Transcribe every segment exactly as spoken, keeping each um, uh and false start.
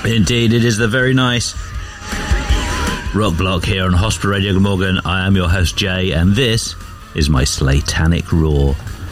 Indeed, it is the very nice Rock Block here on Hospital Radio Glamorgan. I am your host, Jay, and this is my Slatanic Roar.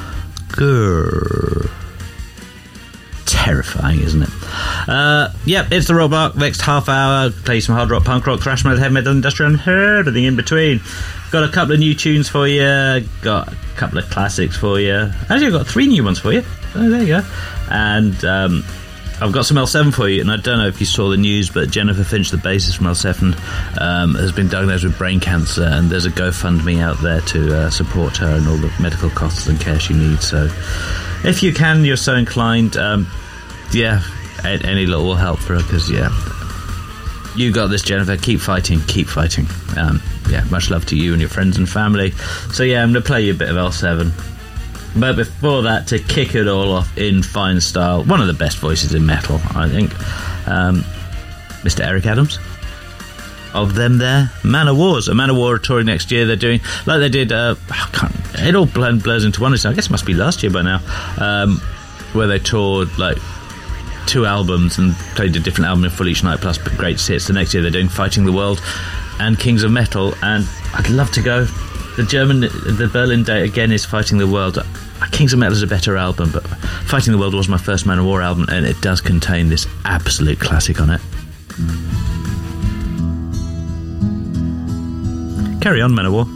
Grrr. Terrifying, isn't it? Uh, yep, it's the Rock Block. Next half hour, play some hard rock, punk rock, thrash metal, heavy metal, industrial, and everything in between. Got a couple of new tunes for you. Got a couple of classics for you. Actually, I've got three new ones for you. Oh, there you go. And um, I've got some L seven for you. And I don't know if you saw the news, but Jennifer Finch, the bassist from L seven, um, has been diagnosed with brain cancer. And there's a GoFundMe out there to uh, support her and all the medical costs and care she needs. So if you can, you're so inclined, um, yeah, any little will help for her, because, yeah, you got this, Jennifer. Keep fighting, keep fighting. Um, yeah, much love to you and your friends and family. So, yeah, I'm going to play you a bit of L seven. But before that, to kick it all off in fine style, one of the best voices in metal, I think, um, Mister Eric Adams. Of them there, Man of Wars. A Man of War are touring next year. They're doing, like they did, uh, I can't, it all blurs into one. I guess it must be last year by now, um, where they toured, like, two albums and played a different album in full each night, plus great hits. The next year they're doing Fighting the World and Kings of Metal, and I'd love to go. The German, the Berlin date again is Fighting the World. Kings of Metal is a better album, but Fighting the World was my first Man of War album, and it does contain this absolute classic on it. Carry on, Man of War.